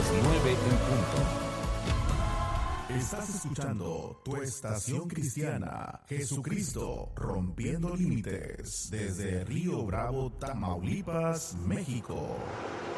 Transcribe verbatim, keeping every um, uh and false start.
las nueve en punto. Estás escuchando tu estación cristiana, Jesucristo rompiendo límites, desde Río Bravo, Tamaulipas, México.